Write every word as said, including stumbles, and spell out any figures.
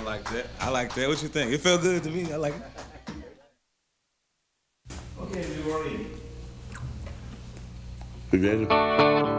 I like that. I like that. What you think? It felt good to me. I like it. Okay, New Orleans. You ready?